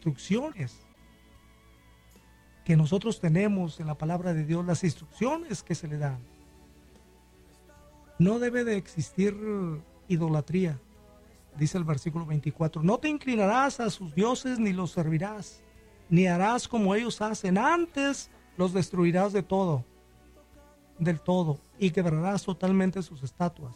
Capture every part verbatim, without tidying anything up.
instrucciones que nosotros tenemos en la palabra de Dios, las instrucciones que se le dan. No debe de existir idolatría, dice el versículo veinticuatro. No te inclinarás a sus dioses ni los servirás, ni harás como ellos hacen. Antes los destruirás de todo, del todo, y quebrarás totalmente sus estatuas.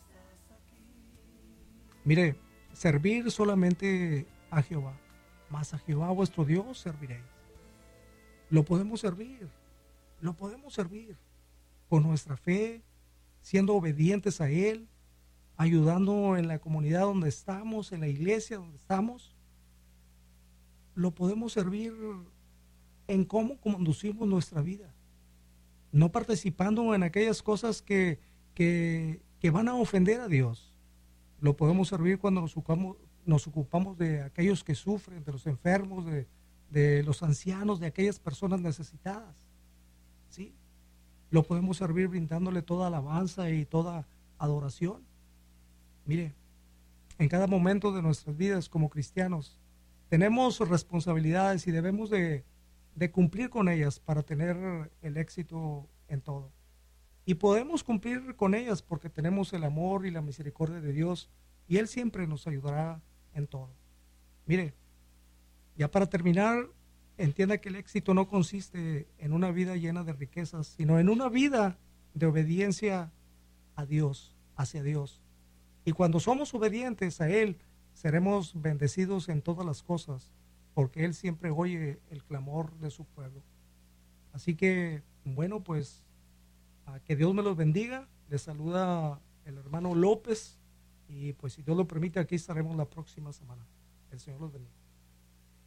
Mire, servir solamente a Jehová, mas a Jehová vuestro Dios serviréis. Lo podemos servir, lo podemos servir con nuestra fe, siendo obedientes a Él, ayudando en la comunidad donde estamos, en la iglesia donde estamos. Lo podemos servir en cómo conducimos nuestra vida, no participando en aquellas cosas que, que, que van a ofender a Dios. Lo podemos servir cuando nos ocupamos, nos ocupamos de aquellos que sufren, de los enfermos, de, de los ancianos, de aquellas personas necesitadas, ¿sí? Lo podemos servir brindándole toda alabanza y toda adoración. Mire, en cada momento de nuestras vidas como cristianos tenemos responsabilidades y debemos de, de cumplir con ellas para tener el éxito en todo. Y podemos cumplir con ellas porque tenemos el amor y la misericordia de Dios, y Él siempre nos ayudará en todo. Mire, ya para terminar, entienda que el éxito no consiste en una vida llena de riquezas, sino en una vida de obediencia a Dios, hacia Dios. Y cuando somos obedientes a Él, seremos bendecidos en todas las cosas, porque Él siempre oye el clamor de su pueblo. Así que, bueno, pues, a que Dios me los bendiga. Les saluda el hermano López, y pues si Dios lo permite, aquí estaremos la próxima semana. El Señor los bendiga.